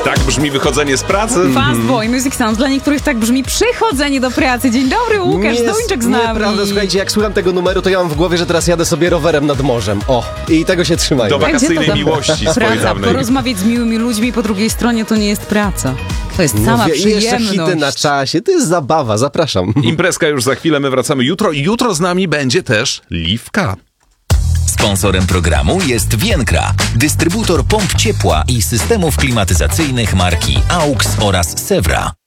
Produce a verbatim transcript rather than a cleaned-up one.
Tak brzmi wychodzenie z pracy? Fast Boy Music Sound. Dla niektórych tak brzmi przychodzenie do pracy. Dzień dobry, Łukasz Duńczyk z nami. Nieprawda, słuchajcie, jak słucham tego numeru, to ja mam w głowie, że teraz jadę sobie rowerem nad morzem. O, i tego się trzymają. Do wakacyjnej to miłości swojej praca, dawnej. porozmawiać z miłymi ludźmi po drugiej stronie to nie jest praca. To jest sama Mówię, i jeszcze przyjemność. hity na czasie, to jest zabawa, zapraszam. Imprezka już za chwilę, my wracamy jutro i jutro z nami będzie też Liwka. Sponsorem programu jest Vienkra, dystrybutor pomp ciepła i systemów klimatyzacyjnych marki A U X oraz Sewra.